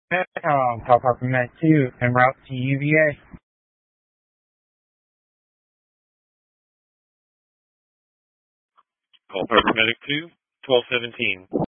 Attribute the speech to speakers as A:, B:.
A: Call Paramedic 2 en route to UVA.
B: Call Paramedic 2, 1217.